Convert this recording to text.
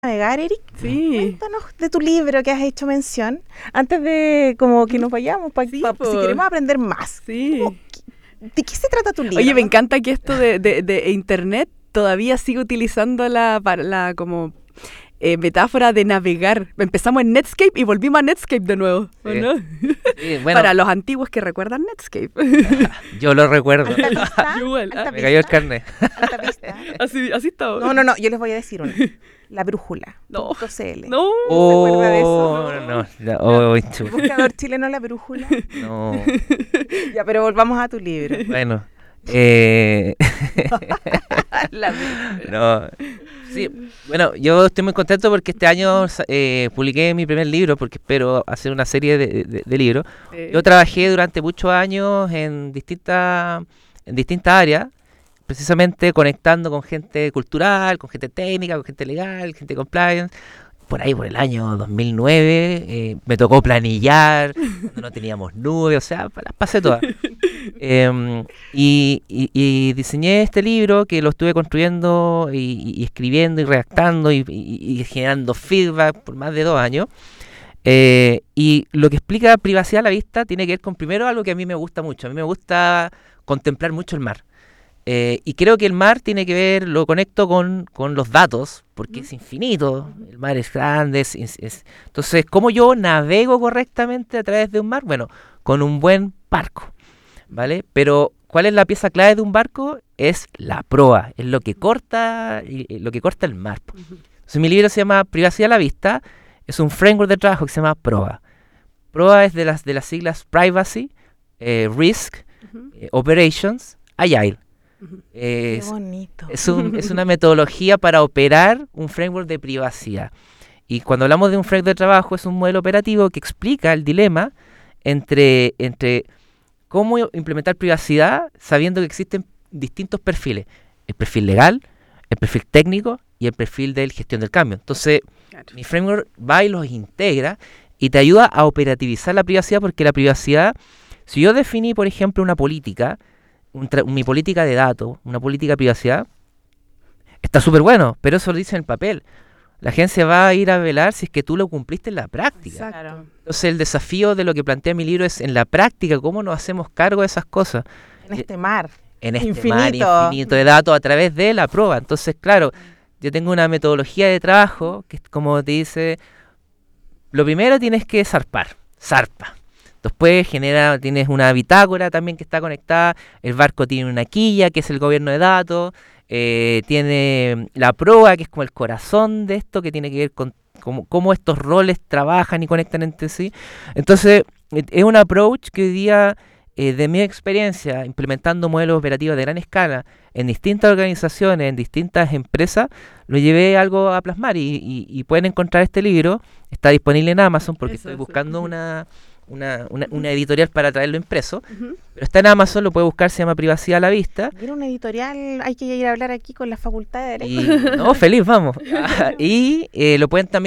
navegar, Eric. Sí. Cuéntanos de tu libro que has hecho mención, antes de como que nos vayamos, Sí, si queremos aprender más. Sí. ¿De qué se trata tu libro? Oye, me encanta que esto de internet todavía sigue utilizando la como metáfora de navegar. Empezamos en Netscape y volvimos a Netscape de nuevo, ¿o Sí. no? Sí, bueno, Para los antiguos que recuerdan Netscape. yo lo recuerdo. ¿Alta Vista? Igual, ¿Alta Me cayó el Vista? carnet. ¿Alta Vista? así está. No, yo les voy a decir una. La brújula. No. .cl. No. Oh, acuerda de eso? no. El Buscador chileno La Brújula. no. Ya, pero volvamos a tu libro. Bueno. La brújula. No. Sí, bueno, yo estoy muy contento porque este año publiqué mi primer libro, porque espero hacer una serie de libros. Yo trabajé durante muchos años en distintas áreas, precisamente conectando con gente cultural, con gente técnica, con gente legal, gente compliance. Por ahí, por el año 2009, me tocó planillar, cuando no teníamos nube, o sea, las pasé todas. Y diseñé este libro que lo estuve construyendo y escribiendo y redactando y generando feedback por más de 2 años. Y lo que explica privacidad a la vista tiene que ver con, primero, algo que a mí me gusta mucho. A mí me gusta contemplar mucho el mar. Y creo que el mar tiene que ver, lo conecto con los datos, porque es infinito, el mar es grande, entonces, ¿cómo yo navego correctamente a través de un mar? Bueno, con un buen barco, ¿vale? Pero, ¿cuál es la pieza clave de un barco? Es la proa, es lo que corta el mar. Entonces, mi libro se llama Privacidad a la Vista, es un framework de trabajo que se llama PROA. PROA es de las siglas Privacy, Risk, Operations, Agile. Qué bonito. Es una metodología para operar un framework de privacidad. Y cuando hablamos de un framework de trabajo, es un modelo operativo que explica el dilema entre cómo implementar privacidad sabiendo que existen distintos perfiles. El perfil legal, el perfil técnico y el perfil de gestión del cambio. Entonces, mi framework va y los integra y te ayuda a operativizar la privacidad, porque la privacidad, si yo definí, por ejemplo, una política, mi política de datos, una política de privacidad, está súper bueno, pero eso lo dice en el papel. La agencia va a ir a velar si es que tú lo cumpliste en la práctica. Exacto. Entonces el desafío de lo que plantea mi libro es en la práctica, cómo nos hacemos cargo de esas cosas. En este mar. En este Infinito. mar infinito de datos a través de la prueba. Entonces, claro, yo tengo una metodología de trabajo que, como te dice, lo primero tienes que zarpa. Después tienes una bitácora también que está conectada, el barco tiene una quilla que es el gobierno de datos, tiene la proa que es como el corazón de esto, que tiene que ver con cómo estos roles trabajan y conectan entre sí. Entonces es un approach que hoy día, de mi experiencia implementando modelos operativos de gran escala en distintas organizaciones, en distintas empresas, lo llevé algo a plasmar y pueden encontrar este libro, está disponible en Amazon porque estoy buscando una editorial para traerlo impreso, pero está en Amazon, lo puede buscar, se llama Privacidad a la Vista. Era una editorial, hay que ir a hablar aquí con la Facultad de Derecho. Y, no, feliz, vamos. Y lo pueden también